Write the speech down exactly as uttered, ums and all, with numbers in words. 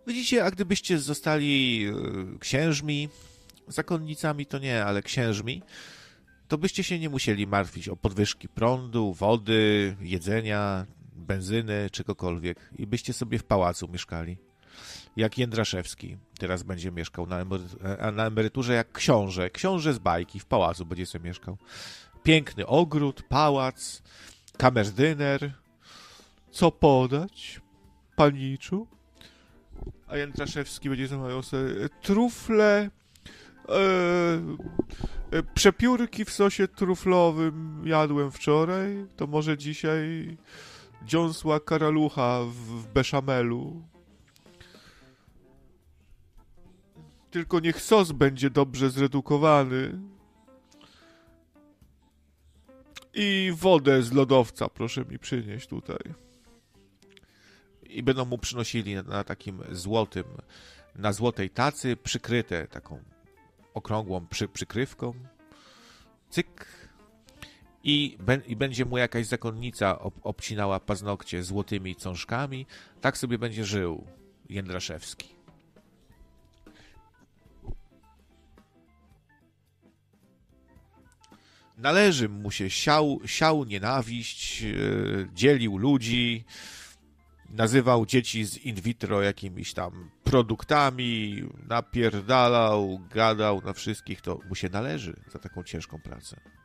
Widzicie, a gdybyście zostali e, księżmi, zakonnicami to nie, ale księżmi, to byście się nie musieli martwić o podwyżki prądu, wody, jedzenia, benzyny, czegokolwiek. I byście sobie w pałacu mieszkali. Jak Jędraszewski teraz będzie mieszkał na, emery- na emeryturze jak książę. Książę z bajki, w pałacu będzie sobie mieszkał. Piękny ogród, pałac, kamerdyner. Co podać, paniczu? A Jędraszewski będzie zamawiał sobie trufle, e, e, przepiórki w sosie truflowym jadłem wczoraj, to może dzisiaj dziąsła karalucha w, w beszamelu. Tylko niech sos będzie dobrze zredukowany. I wodę z lodowca proszę mi przynieść tutaj. I będą mu przynosili na, na takim złotym, na złotej tacy, przykryte taką okrągłą przy, przykrywką. Cyk. I, be, I będzie mu jakaś zakonnica ob, obcinała paznokcie złotymi cążkami. Tak sobie będzie żył Jędraszewski. Należy mu się, siał, siał nienawiść, yy, dzielił ludzi, nazywał dzieci z in vitro jakimiś tam produktami, napierdalał, gadał na wszystkich, to mu się należy za taką ciężką pracę.